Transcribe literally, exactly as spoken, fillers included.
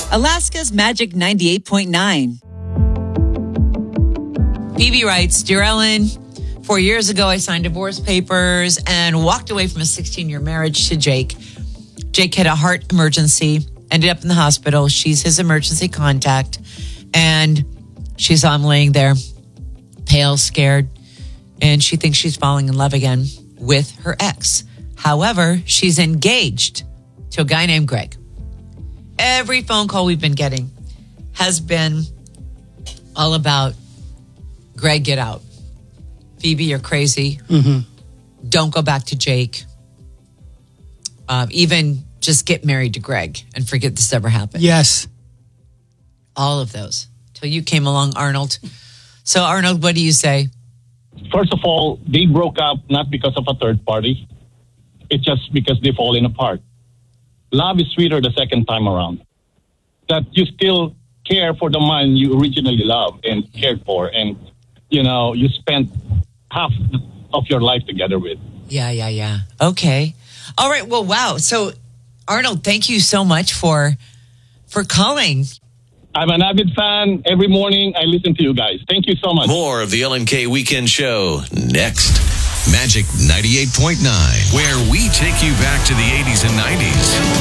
Alaska's Magic ninety-eight point nine. Phoebe writes, Dear Ellen, four years ago I signed divorce papers and walked away from a sixteen-year marriage to Jake. Jake had a heart emergency, ended up in the hospital. She's his emergency contact. And she saw him laying there, pale, scared. And she thinks she's falling in love again with her ex. However, she's engaged to a guy named Greg. Every phone call we've been getting has been all about, Greg, get out. Phoebe, you're crazy. Mm-hmm. Don't go back to Jake. Uh, even just get married to Greg and forget this ever happened. Yes. All of those. Till you came along, Arnold. So, Arnold, what do you say? First of all, they broke up not because of a third party. It's just because they've fallen apart. Love is sweeter the second time around. That you still care for the man you originally loved and cared for, and, you know, you spent half of your life together with. Yeah, yeah, yeah. Okay. All right. Well, wow. So, Arnold, thank you so much for for calling. I'm an avid fan. Every morning I listen to you guys. Thank you so much. More of the Ellen K Weekend Show next. Magic ninety-eight point nine, where we take you back to the eighties and nineties.